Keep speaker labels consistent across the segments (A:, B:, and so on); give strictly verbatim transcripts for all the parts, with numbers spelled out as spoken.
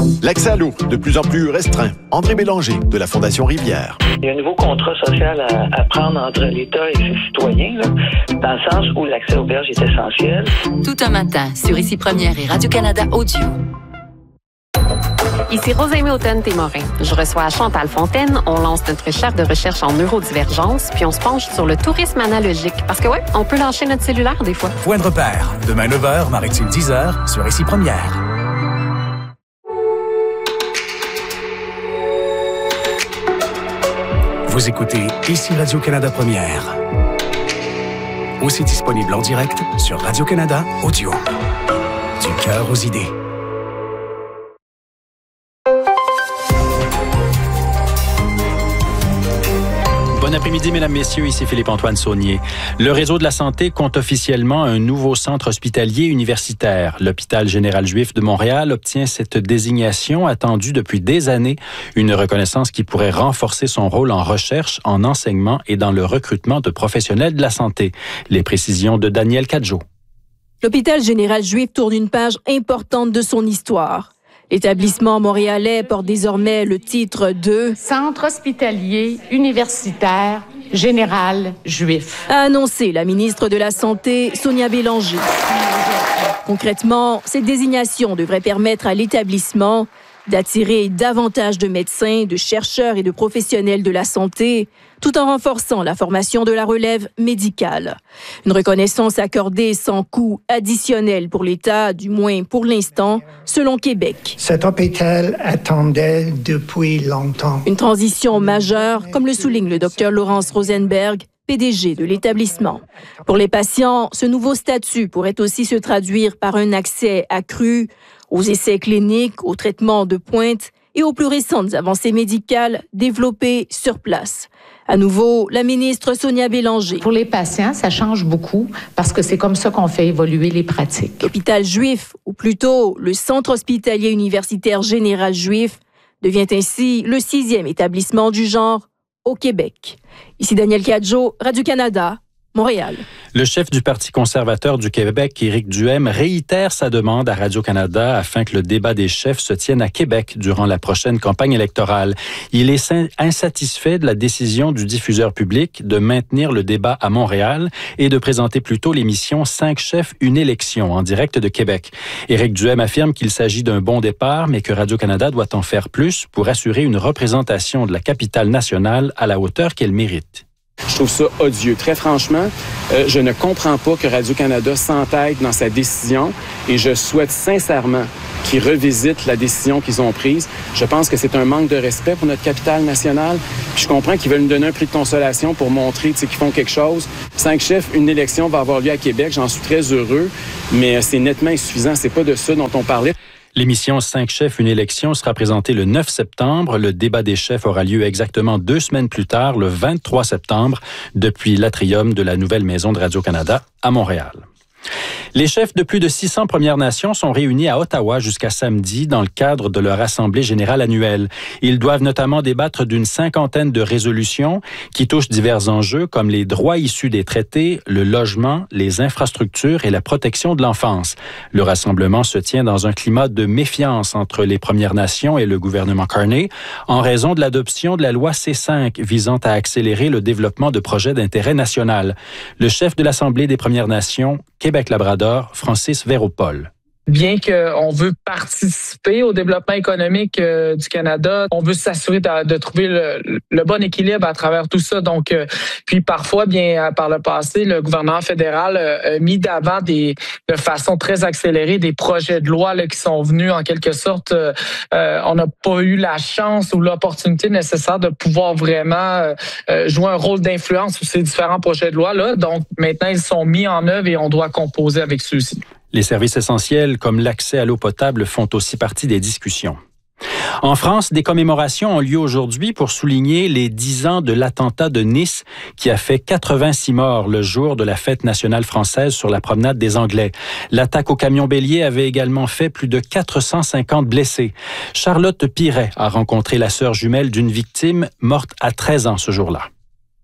A: L'accès à l'eau, de plus en plus restreint. André Bélanger, de la Fondation Rivière.
B: Il y a un nouveau contrat social à, à prendre entre l'État et ses citoyens, là, dans le sens où l'accès aux berges est essentiel.
C: Tout un matin, sur Ici Première et Radio-Canada Audio.
D: Ici Rosalie Houghton-Témorin. Je reçois Chantal Fontaine. On lance notre chaire de recherche en neurodivergence, puis on se penche sur le tourisme analogique. Parce que ouais, on peut lâcher notre cellulaire des fois.
E: Point de repère. Demain neuf heures, Maritime dix heures, sur Ici Première. Vous écoutez Ici Radio-Canada Première. Aussi disponible en direct sur Radio-Canada Audio. Du cœur aux idées.
F: Bon après-midi, mesdames, messieurs, ici Philippe-Antoine Saunier. Le réseau de la santé compte officiellement un nouveau centre hospitalier universitaire. L'Hôpital général juif de Montréal obtient cette désignation attendue depuis des années, une reconnaissance qui pourrait renforcer son rôle en recherche, en enseignement et dans le recrutement de professionnels de la santé. Les précisions de Daniel Cadjo.
G: L'Hôpital général juif tourne une page importante de son histoire. L'établissement montréalais porte désormais le titre de «
H: Centre hospitalier universitaire général juif »,
G: a annoncé la ministre de la Santé, Sonia Bélanger. Concrètement, cette désignation devrait permettre à l'établissement d'attirer davantage de médecins, de chercheurs et de professionnels de la santé, tout en renforçant la formation de la relève médicale. Une reconnaissance accordée sans coût additionnel pour l'État, du moins pour l'instant, selon Québec.
I: Cet hôpital attendait depuis longtemps.
G: Une transition majeure, comme le souligne le docteur Laurence Rosenberg, P D G de l'établissement. Pour les patients, ce nouveau statut pourrait aussi se traduire par un accès accru aux essais cliniques, aux traitements de pointe et aux plus récentes avancées médicales développées sur place. À nouveau, la ministre Sonia Bélanger.
H: Pour les patients, ça change beaucoup parce que c'est comme ça qu'on fait évoluer les pratiques.
G: L'hôpital juif, ou plutôt le Centre hospitalier universitaire général juif, devient ainsi le sixième établissement du genre au Québec. Ici Daniel Cadjo, Radio-Canada, Montréal.
F: Le chef du Parti conservateur du Québec, Éric Duhaime, réitère sa demande à Radio-Canada afin que le débat des chefs se tienne à Québec durant la prochaine campagne électorale. Il est insatisfait de la décision du diffuseur public de maintenir le débat à Montréal et de présenter plutôt l'émission Cinq chefs, une élection en direct de Québec. Éric Duhaime affirme qu'il s'agit d'un bon départ, mais que Radio-Canada doit en faire plus pour assurer une représentation de la capitale nationale à la hauteur qu'elle mérite.
J: Je trouve ça odieux. Très franchement, euh, je ne comprends pas que Radio-Canada s'entête dans sa décision et je souhaite sincèrement qu'ils revisitent la décision qu'ils ont prise. Je pense que c'est un manque de respect pour notre capitale nationale. Puis je comprends qu'ils veulent nous donner un prix de consolation pour montrer qu'ils font quelque chose. Cinq chefs, une élection va avoir lieu à Québec. J'en suis très heureux, mais c'est nettement insuffisant. C'est pas de ça dont on parlait.
F: L'émission Cinq chefs, une élection sera présentée le neuf septembre. Le débat des chefs aura lieu exactement deux semaines plus tard, le vingt-trois septembre, depuis l'atrium de la nouvelle maison de Radio-Canada à Montréal. Les chefs de plus de six cents Premières Nations sont réunis à Ottawa jusqu'à samedi dans le cadre de leur Assemblée générale annuelle. Ils doivent notamment débattre d'une cinquantaine de résolutions qui touchent divers enjeux comme les droits issus des traités, le logement, les infrastructures et la protection de l'enfance. Le rassemblement se tient dans un climat de méfiance entre les Premières Nations et le gouvernement Carney en raison de l'adoption de la loi C cinq visant à accélérer le développement de projets d'intérêt national. Le chef de l'Assemblée des Premières Nations, Québec-Labrador, Francis Véropol.
K: Bien qu'on veut participer au développement économique euh, du Canada, on veut s'assurer de, de trouver le, le bon équilibre à travers tout ça. Donc, euh, puis parfois, bien par le passé, le gouvernement fédéral euh, a mis d'avant des, de façon très accélérée des projets de loi là, qui sont venus en quelque sorte. Euh, on n'a pas eu la chance ou l'opportunité nécessaire de pouvoir vraiment euh, jouer un rôle d'influence sur ces différents projets de loi là. Donc, maintenant, ils sont mis en œuvre et on doit composer avec ceux-ci.
F: Les services essentiels comme l'accès à l'eau potable font aussi partie des discussions. En France, des commémorations ont lieu aujourd'hui pour souligner les dix ans de l'attentat de Nice qui a fait quatre-vingt-six morts le jour de la fête nationale française sur la promenade des Anglais. L'attaque au camion bélier avait également fait plus de quatre cent cinquante blessés. Charlotte Piret a rencontré la sœur jumelle d'une victime morte à treize ans ce jour-là.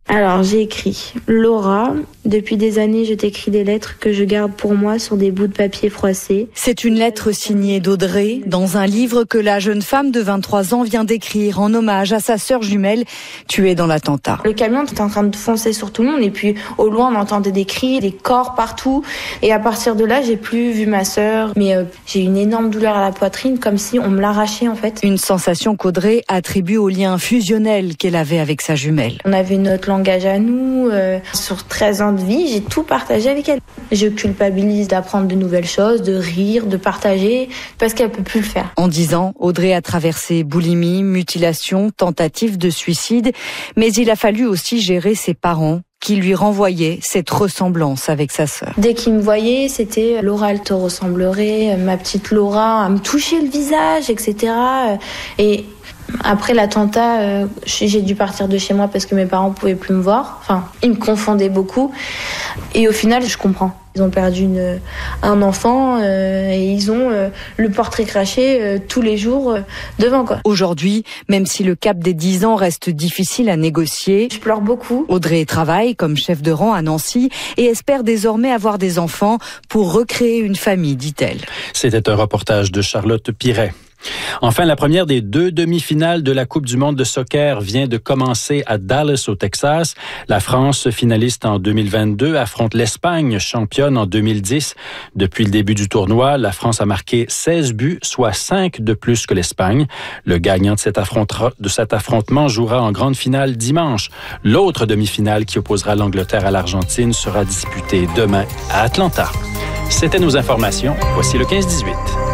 L: Alors, j'ai écrit « Laura, depuis des années, je t'écris des lettres que je garde pour moi sur des bouts de papier froissés. »
M: C'est une lettre signée d'Audrey dans un livre que la jeune femme de vingt-trois ans vient d'écrire en hommage à sa sœur jumelle tuée dans l'attentat.
L: Le camion était en train de foncer sur tout le monde et puis au loin, on entendait des cris, des corps partout. Et à partir de là, j'ai plus vu ma sœur. Mais euh, j'ai eu une énorme douleur à la poitrine, comme si on me l'arrachait en fait.
M: Une sensation qu'Audrey attribue au lien fusionnel qu'elle avait avec sa jumelle.
L: On avait notre langage à nous. Euh, sur treize ans de vie, j'ai tout partagé avec elle. Je culpabilise d'apprendre de nouvelles choses, de rire, de partager, parce qu'elle peut plus le faire.
M: En dix ans, Audrey a traversé boulimie, mutilation, tentative de suicide, mais il a fallu aussi gérer ses parents qui lui renvoyaient cette ressemblance avec sa sœur.
L: Dès qu'il me voyait, c'était « Laura, elle te ressemblerait, ma petite Laura », à me toucher le visage, et cetera. Et après l'attentat, euh, j'ai dû partir de chez moi parce que mes parents ne pouvaient plus me voir. Enfin, ils me confondaient beaucoup. Et au final, je comprends. Ils ont perdu une, un enfant euh, et ils ont euh, le portrait craché euh, tous les jours euh, devant, quoi.
M: Aujourd'hui, même si le cap des dix ans reste difficile à négocier,
L: je pleure beaucoup.
M: Audrey travaille comme chef de rang à Nancy et espère désormais avoir des enfants pour recréer une famille, dit-elle.
F: C'était un reportage de Charlotte Piret. Enfin, la première des deux demi-finales de la Coupe du monde de soccer vient de commencer à Dallas, au Texas. La France, finaliste en deux mille vingt-deux, affronte l'Espagne, championne en deux mille dix. Depuis le début du tournoi, la France a marqué seize buts, soit cinq de plus que l'Espagne. Le gagnant de cet, de cet affrontement jouera en grande finale dimanche. L'autre demi-finale qui opposera l'Angleterre à l'Argentine sera disputée demain à Atlanta. C'était nos informations. Voici le quinze dix-huit.